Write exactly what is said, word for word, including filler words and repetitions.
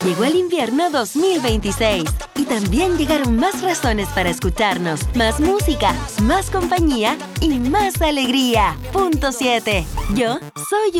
llegó el invierno dos mil veintiséis. Y también llegaron más razones para escucharnos, más música, más compañía y más alegría. Punto siete. Yo soy